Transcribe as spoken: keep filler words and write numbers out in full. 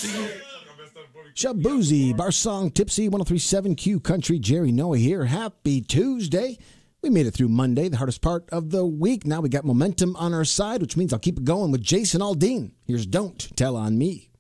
Shabuzi, Bar Song, Tipsy, one oh three point seven Q Country, Jerry Noah here. Happy Tuesday. We made it through Monday, the hardest part of the week. Now we got momentum on our side, which means I'll keep it going with Jason Aldean. Here's Don't Tell on Me.